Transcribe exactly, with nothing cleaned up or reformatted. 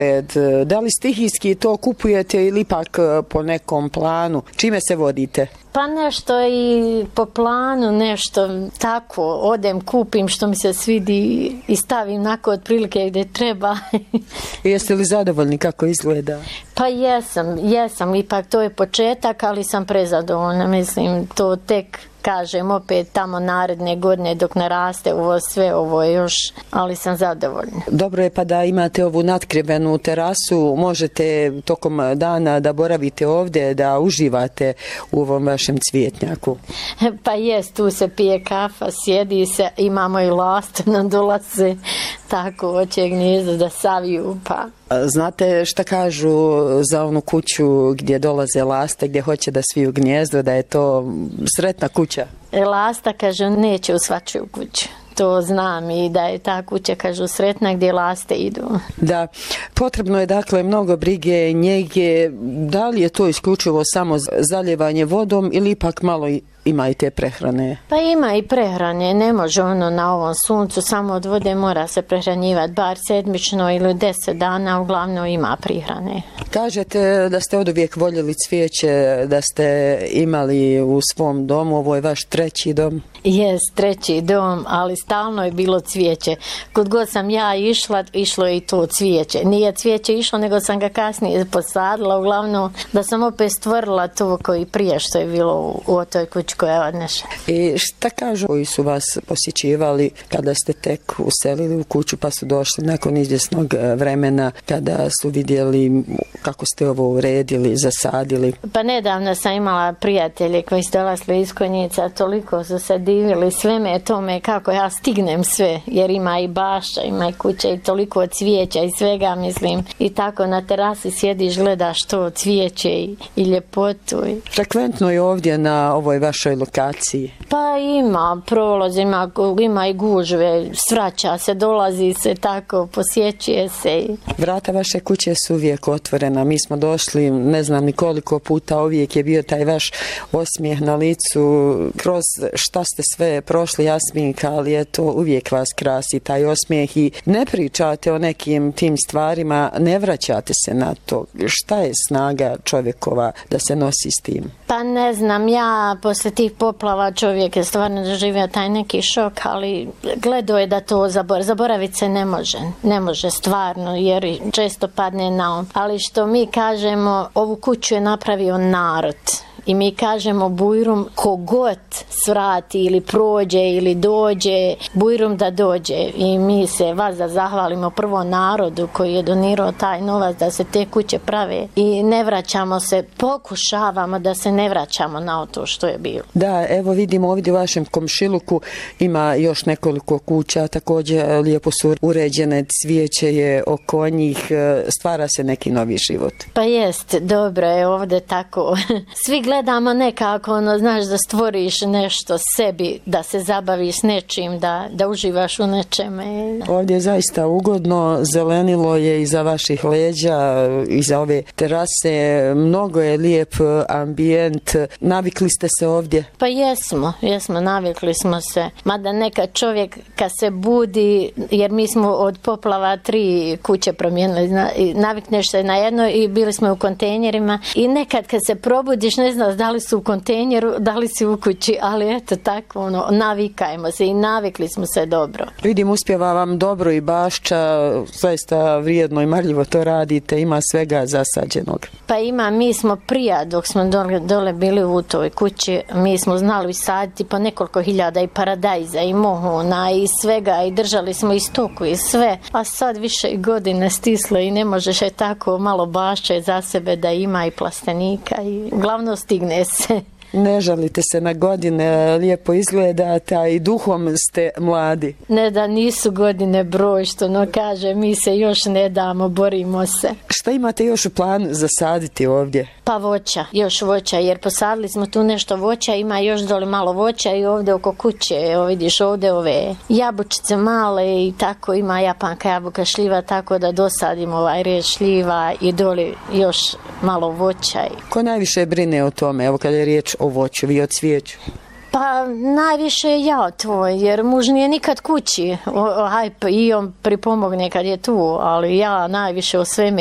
Da li stihijski to kupujete ili ipak po nekom planu? Čime se vodite? Pa nešto i po planu, nešto tako, odem, kupim što mi se svidi i stavim nako otprilike gdje treba. Jeste li zadovoljni kako izgleda? Pa jesam, jesam, ipak to je početak, ali sam prezadovoljna, mislim, to tek kažem opet tamo naredne godine dok naraste ovo sve, ovo je još, ali sam zadovoljna. Dobro je pa da imate ovu natkrivenu terasu, možete tokom dana da boravite ovdje, da uživate u ovom vašem cvijetnjaku. Pa jest, tu se pije kafa, sjedi se, imamo i laste nam dolaze, tako hoće gnjezdo da saviju, pa... Znate šta kažu za onu kuću gdje dolaze laste, gdje hoće da sviju gnjezdo, da je to sretna kuća? Lasta, kažu, neće u svačiju kuću. To znam i da je ta kuća, kažu, sretna gdje laste idu. Da, potrebno je dakle mnogo brige, njege. Da li je to isključivo samo zaljevanje vodom ili ipak malo ima i te prehrane? Pa ima i prehrane, ne može ono na ovom suncu, samo od vode mora se prehranjivati, bar sedmično ili deset dana, uglavnom ima prehrane. Kažete da ste od uvijek voljeli cvijeće, da ste imali u svom domu, ovo je vaš treći dom? Jest, treći dom, ali stalno je bilo cvijeće. Kod god sam ja išla, išlo je i to cvijeće. Nije cvijeće išlo, nego sam ga kasnije posadila, uglavnom da sam opet stvorila to koji prije što je bilo u, u toj kući koja je odnešena. I šta kažu koji su vas posjećivali kada ste tek uselili u kuću pa su došli nakon izvjesnog vremena, kada su vidjeli kako ste ovo uredili, zasadili? Pa nedavno sam imala prijatelje koji su dolazili iz Konjica, toliko su se divili sveme tome kako ja stignem sve, jer ima i bašća, ima i kuća i toliko cvijeća i svega, mislim. I tako na terasi sjediš, gledaš to cvijeće i, i ljepotu. Frekventno je ovdje na ovoj vašoj lokaciji? Pa ima prolaz, ima, ima i gužve, svraća se, dolazi se tako, posjećuje se. Vrata vaše kuće su uvijek otvorena. Mi smo došli, ne znam ni koliko puta, uvijek je bio taj vaš osmijeh na licu. Kroz šta ste sve prošli, Jasminka, ali eto, uvijek vas krasi taj osmijeh i ne pričate o nekim tim stvarima, ne vraćate se na to. Šta je snaga čovjekova da se nosi s tim? Pa ne znam, ja posle tih poplava čovjek je stvarno doživio taj neki šok, ali gledao je da to zabor, zaboraviti se ne može, ne može stvarno, jer često padne na um. Ali što mi kažemo, ovu kuću je napravio narod. I mi kažemo Bujrum, kogod svrati ili prođe ili dođe, Bujrum da dođe. I mi se vas da zahvalimo prvo narodu koji je donirao taj novac da se te kuće prave. I ne vraćamo se, pokušavamo da se ne vraćamo na to što je bilo. Da, evo vidimo ovdje u vašem komšiluku ima još nekoliko kuća, također lijepo su uređene, cvijeće je oko njih, stvara se neki novi život. Pa jest, dobro je ovdje tako. Svi gledamo nekako, ono, znaš, da stvoriš nešto sebi, da se zabaviš s nečim, da, da uživaš u nečeme. Ovdje je zaista ugodno, zelenilo je iza vaših leđa, iza ove terase, mnogo je lijep ambijent. Navikli ste se ovdje? Pa jesmo, jesmo, navikli smo se. Mada nekad čovjek kad se budi, jer mi smo od poplava tri kuće promijenili, navikneš se na jedno i bili smo u kontejnerima i nekad kad se probudiš, ne znam da li su u kontejneru, da li si u kući, ali eto tako, ono, navikajmo se i navikli smo se dobro. Vidim, uspjeva vam dobro i bašća, zaista vrijedno i marljivo to radite, ima svega zasađenog. Pa ima, mi smo prija, dok smo dole, dole bili u toj kući, mi smo znali saditi po nekoliko hiljada i paradajza i mohuna i svega i držali smo i stoku i sve, a sad više godine stisle i ne možeš je tako malo bašće za sebe da ima i plastenika i glavno stigne se. Ne žalite se na godine, lijepo izgledate, a i duhom ste mladi. Ne da nisu godine broj, što no kaže, mi se još ne damo, borimo se. Šta imate još u planu zasaditi ovdje? Pa voća, još voća, jer posadili smo tu nešto voća, ima još dole malo voća i ovdje oko kuće, evo vidiš ovdje ove jabučice male i tako ima japanka jabuka šljiva, tako da dosadimo ovaj red šljiva i dole još malo voća. Ko najviše brine o tome, evo kada je riječ o voću, vi o cvijeću? Pa najviše ja tvoj, jer muž nije nikad kući. Aj, i on pripomogne kad je tu, ali ja najviše o sveme